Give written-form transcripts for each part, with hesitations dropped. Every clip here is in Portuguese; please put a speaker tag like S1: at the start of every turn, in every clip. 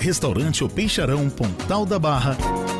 S1: Restaurante O Peixarão, Pontal da Barra.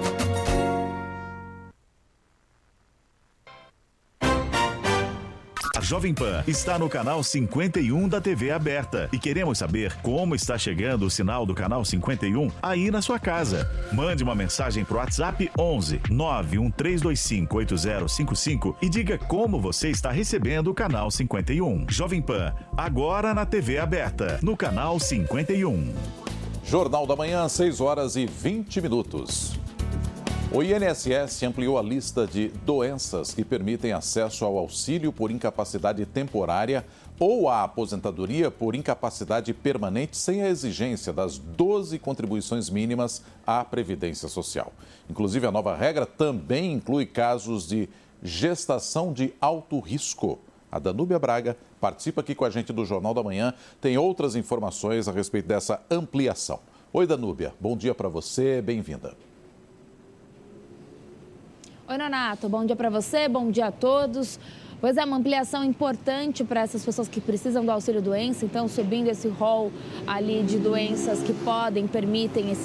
S1: A Jovem Pan está no canal 51 da TV aberta e queremos saber como está chegando o sinal do canal 51 aí na sua casa. Mande uma mensagem pro WhatsApp 11 91325 8055 e diga como você está recebendo o canal 51. Jovem Pan, agora na TV aberta, no canal 51.
S2: Jornal da Manhã, 6h20. O INSS ampliou a lista de doenças que permitem acesso ao auxílio por incapacidade temporária ou à aposentadoria por incapacidade permanente sem a exigência das 12 contribuições mínimas à Previdência Social. Inclusive, a nova regra também inclui casos de gestação de alto risco. A Danúbia Braga participa aqui com a gente do Jornal da Manhã, tem outras informações a respeito dessa ampliação. Oi, Danúbia, bom dia para você, bem-vinda.
S3: Oi, Nonato, bom dia para você, bom dia a todos. Pois é, uma ampliação importante para essas pessoas que precisam do auxílio-doença, então subindo esse rol ali de doenças que permitem esse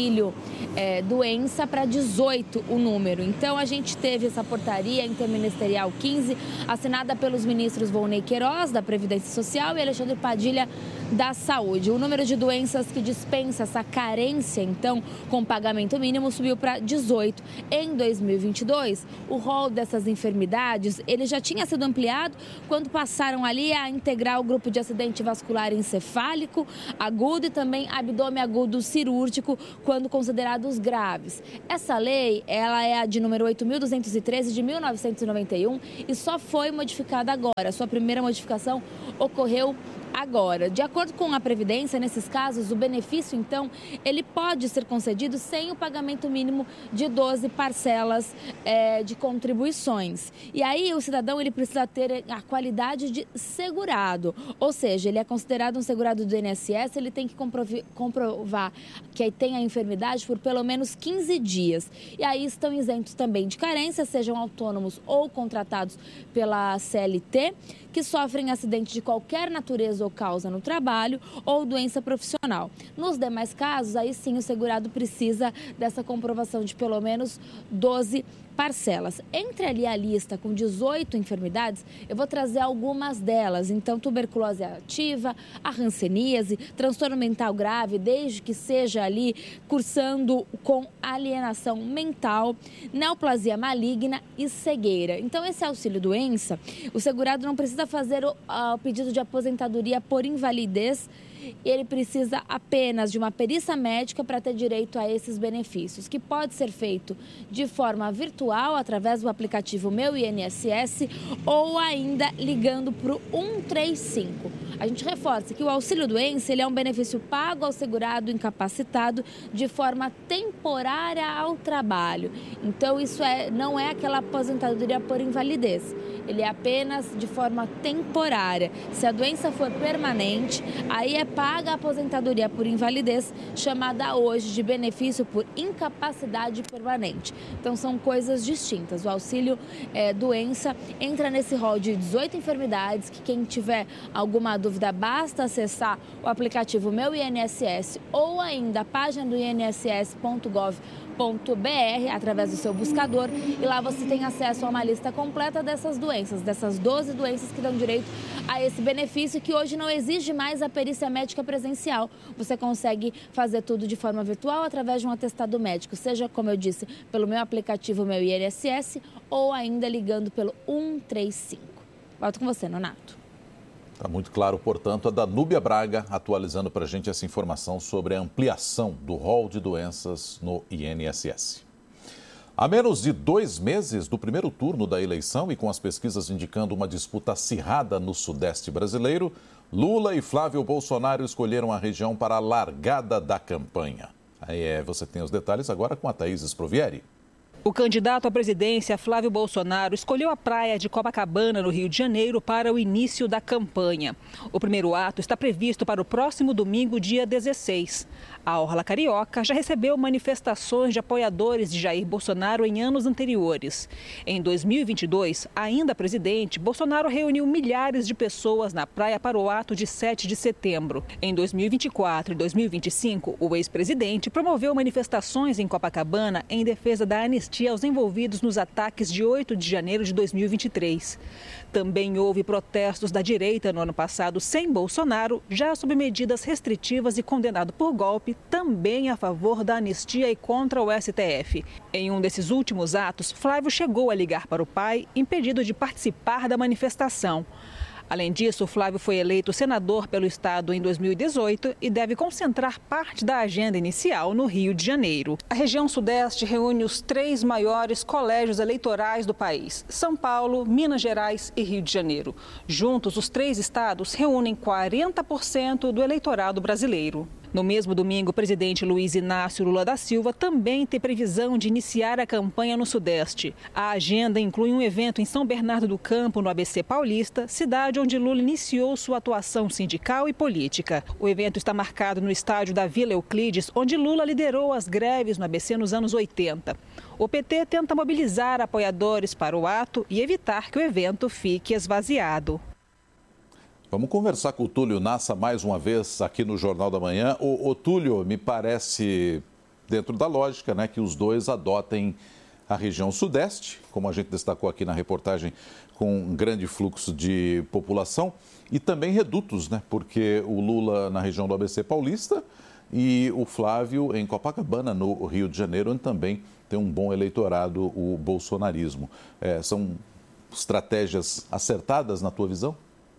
S3: auxílio-doença para 18 o número. Então a gente teve essa portaria interministerial 15, assinada pelos ministros Volney Queiroz, da Previdência Social, e Alexandre Padilha, da Saúde. O número de doenças que dispensa essa carência, então, com pagamento mínimo, subiu para 18. Em 2022, o rol dessas enfermidades, ele já tinha sido ampliado quando passaram ali a integrar o grupo de acidente vascular encefálico agudo e também abdômen agudo cirúrgico, quando considerados graves. Essa lei, ela é a de número 8.213 de 1991 e só foi modificada agora. Sua primeira modificação ocorreu agora. De acordo com a Previdência, nesses casos, o benefício, então, ele pode ser concedido sem o pagamento mínimo de 12 parcelas de contribuições. E aí, o cidadão, ele precisa ter a qualidade de segurado, ou seja, ele é considerado um segurado do INSS, ele tem que comprovar que tem a enfermidade por pelo menos 15 dias. E aí estão isentos também de carência, sejam autônomos ou contratados pela CLT, que sofrem acidente de qualquer natureza ou causa no trabalho ou doença profissional. Nos demais casos, aí sim o segurado precisa dessa comprovação de pelo menos 12 parcelas. Entre ali a lista com 18 enfermidades, eu vou trazer algumas delas. Então, tuberculose ativa, a hanseníase, transtorno mental grave, desde que seja ali cursando com alienação mental, neoplasia maligna e cegueira. Então, esse auxílio-doença, o segurado não precisa fazer o pedido de aposentadoria por invalidez, ele precisa apenas de uma perícia médica para ter direito a esses benefícios, que pode ser feito de forma virtual, através do aplicativo Meu INSS, ou ainda ligando para o 135. A gente reforça que o auxílio-doença, ele é um benefício pago ao segurado incapacitado de forma temporária ao trabalho. Então, isso não é aquela aposentadoria por invalidez. Ele é apenas de forma temporária. Se a doença for permanente, aí é paga a aposentadoria por invalidez, chamada hoje de benefício por incapacidade permanente. Então, são coisas distintas. O auxílio-doença entra nesse rol de 18 enfermidades, que quem tiver alguma dúvida, basta acessar o aplicativo Meu INSS ou ainda a página do INSS.gov.br através do seu buscador, e lá você tem acesso a uma lista completa dessas doenças, dessas 12 doenças que dão direito a esse benefício, que hoje não exige mais a perícia médica presencial. Você consegue fazer tudo de forma virtual através de um atestado médico, seja, como eu disse, pelo meu aplicativo Meu INSS ou ainda ligando pelo 135. Volto com você, Nonato.
S2: Está muito claro, portanto, a Danúbia Braga atualizando para a gente essa informação sobre a ampliação do rol de doenças no INSS. A menos de 2 meses do primeiro turno da eleição e com as pesquisas indicando uma disputa acirrada no Sudeste brasileiro, Lula e Flávio Bolsonaro escolheram a região para a largada da campanha. Aí você tem os detalhes agora com a Thaís Sprovieri.
S4: O candidato à presidência, Flávio Bolsonaro, escolheu a praia de Copacabana, no Rio de Janeiro, para o início da campanha. O primeiro ato está previsto para o próximo domingo, dia 16. A Orla Carioca já recebeu manifestações de apoiadores de Jair Bolsonaro em anos anteriores. Em 2022, ainda presidente, Bolsonaro reuniu milhares de pessoas na praia para o ato de 7 de setembro. Em 2024 e 2025, o ex-presidente promoveu manifestações em Copacabana em defesa da anistia aos envolvidos nos ataques de 8 de janeiro de 2023. Também houve protestos da direita no ano passado sem Bolsonaro, já sob medidas restritivas e condenado por golpe, também a favor da anistia e contra o STF. Em um desses últimos atos, Flávio chegou a ligar para o pai, impedido de participar da manifestação. Além disso, Flávio foi eleito senador pelo estado em 2018 e deve concentrar parte da agenda inicial no Rio de Janeiro. A região sudeste reúne os 3 maiores colégios eleitorais do país: São Paulo, Minas Gerais e Rio de Janeiro. Juntos, os 3 estados reúnem 40% do eleitorado brasileiro. No mesmo domingo, o presidente Luiz Inácio Lula da Silva também tem previsão de iniciar a campanha no Sudeste. A agenda inclui um evento em São Bernardo do Campo, no ABC Paulista, cidade onde Lula iniciou sua atuação sindical e política. O evento está marcado no estádio da Vila Euclides, onde Lula liderou as greves no ABC nos anos 80. O PT tenta mobilizar apoiadores para o ato e evitar que o evento fique esvaziado.
S2: Vamos conversar com o Túlio Nassa mais uma vez aqui no Jornal da Manhã. O Túlio, me parece, dentro da lógica, né, que os dois adotem a região sudeste, como a gente destacou aqui na reportagem, com um grande fluxo de população, e também redutos, né, porque o Lula na região do ABC Paulista e o Flávio em Copacabana, no Rio de Janeiro, onde também tem um bom eleitorado, o bolsonarismo. São estratégias acertadas na tua visão?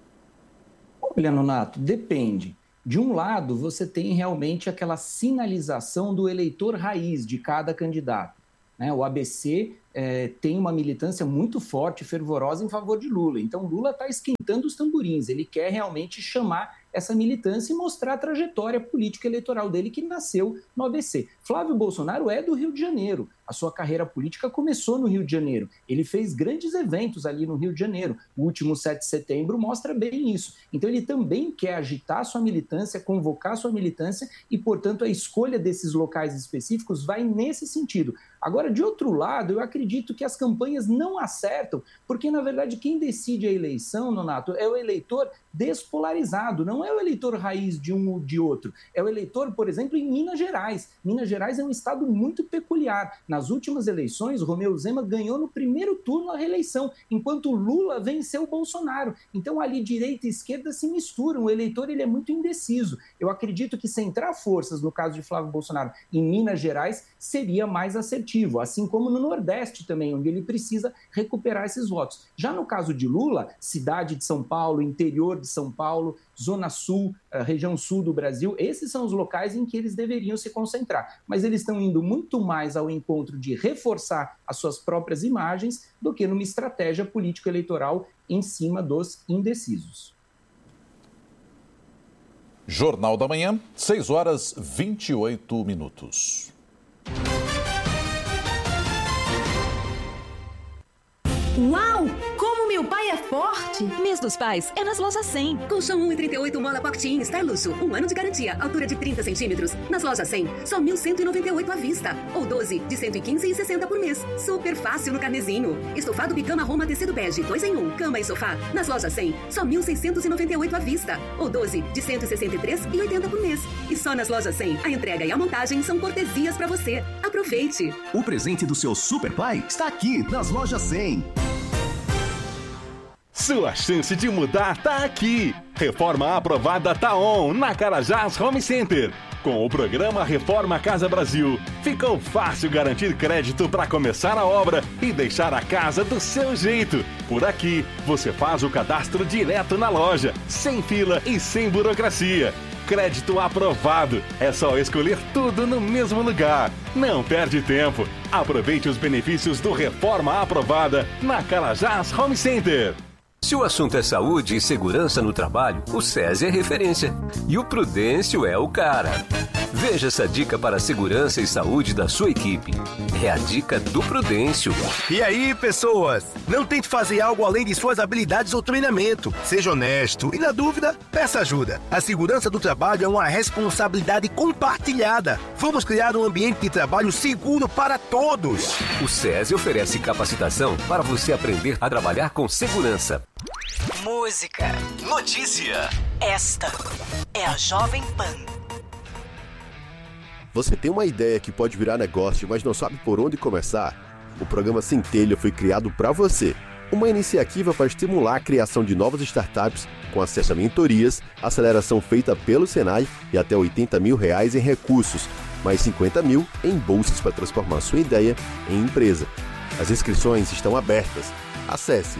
S5: Olha, Nonato, depende. De um lado, você tem realmente aquela sinalização do eleitor raiz de cada candidato, né? O ABC tem uma militância muito forte e fervorosa em favor de Lula. Então, Lula está esquentando os tamborins. Ele quer realmente chamar essa militância e mostrar a trajetória política eleitoral dele, que nasceu no ABC. Flávio Bolsonaro é do Rio de Janeiro. A sua carreira política começou no Rio de Janeiro. Ele fez grandes eventos ali no Rio de Janeiro. O último 7 de setembro mostra bem isso. Então, ele também quer agitar sua militância, convocar sua militância e, portanto, a escolha desses locais específicos vai nesse sentido. Agora, de outro lado, eu acredito que as campanhas não acertam, porque, na verdade, quem decide a eleição, Nonato, é o eleitor despolarizado, não é o eleitor raiz de um ou de outro. É o eleitor, por exemplo, em Minas Gerais. Minas Gerais é um estado muito peculiar. Nas últimas eleições, Romeu Zema ganhou no primeiro turno a reeleição, enquanto Lula venceu o Bolsonaro. Então, ali, direita e esquerda se misturam. O eleitor ele é muito indeciso. Eu acredito que centrar forças, no caso de Flávio Bolsonaro, em Minas Gerais, seria mais assertivo, assim como no Nordeste também, onde ele precisa recuperar esses votos. Já no caso de Lula, cidade de São Paulo, interior de São Paulo, Zona Sul, região sul do Brasil, esses são os locais em que eles deveriam se concentrar. Mas eles estão indo muito mais ao encontro de reforçar as suas próprias imagens do que numa estratégia político-eleitoral em cima dos indecisos.
S2: Jornal da Manhã, 6h28.
S6: Uau! Como meu pai é forte!
S7: Mês dos Pais é nas Lojas 100.
S6: Colchão 1,38 mola Pocket Star Luxo. 1 ano de garantia, altura de 30 centímetros. Nas Lojas 100, só 1.198 à vista. Ou 12 de 115,60 por mês. Super fácil no carnezinho. Estofado Bicama Roma tecido bege, 2 em 1, cama e sofá. Nas Lojas 100, só 1.698 à vista. Ou 12 de 163,80 por mês. E só nas Lojas 100, a entrega e a montagem são cortesias para você. Aproveite!
S8: O presente do seu Super Pai está aqui nas Lojas 100.
S9: Sua chance de mudar tá aqui. Reforma aprovada tá on na Carajás Home Center. Com o programa Reforma Casa Brasil, ficou fácil garantir crédito para começar a obra e deixar a casa do seu jeito. Por aqui, você faz o cadastro direto na loja, sem fila e sem burocracia. Crédito aprovado. É só escolher tudo no mesmo lugar. Não perde tempo. Aproveite os benefícios do Reforma Aprovada na Carajás Home Center.
S10: Se o assunto é saúde e segurança no trabalho, o SESI é referência. E o Prudêncio é o cara. Veja essa dica para a segurança e saúde da sua equipe. É a dica do Prudêncio.
S8: E aí, pessoas? Não tente fazer algo além de suas habilidades ou treinamento. Seja honesto e, na dúvida, peça ajuda. A segurança do trabalho é uma responsabilidade compartilhada. Vamos criar um ambiente de trabalho seguro para todos.
S10: O SESI oferece capacitação para você aprender a trabalhar com segurança.
S11: Música.
S12: Notícia.
S11: Esta é a Jovem Pan.
S13: Você tem uma ideia que pode virar negócio, mas não sabe por onde começar? O programa Centelha foi criado para você. Uma iniciativa para estimular a criação de novas startups com acesso a mentorias, aceleração feita pelo Senai e até R$80 mil em recursos, mais 50 mil em bolsas para transformar sua ideia em empresa. As inscrições estão abertas. Acesse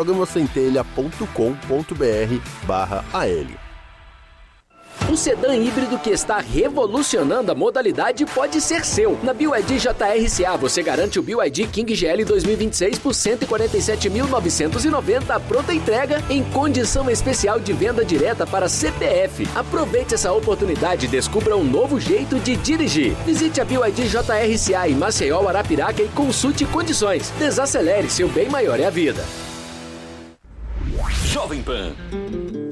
S13: programacentelha.com.br/AL.
S14: Um sedã híbrido que está revolucionando a modalidade pode ser seu. Na BYD JRCA você garante o BYD King GL 2026 por R$ 147.990 à pronta entrega em condição especial de venda direta para CPF. Aproveite essa oportunidade e descubra um novo jeito de dirigir. Visite a BYD JRCA em Maceió, Arapiraca e consulte condições. Desacelere, seu bem maior é a vida.
S12: Jovem Pan.